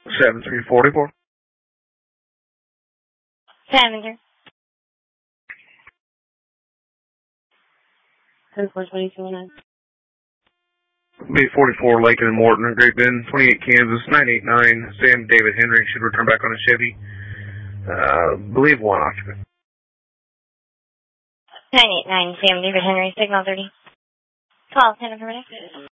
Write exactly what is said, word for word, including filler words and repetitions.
seven three four four. Seven. ten four twenty-two nine. B forty-four, Lincoln and Morton, Great Bend, twenty-eight, Kansas, nine eight nine. Sam David Henry should return back on a Chevy. Uh, believe one occupant. nine eight nine, Sam David Henry, Signal thirty. Call, ten information.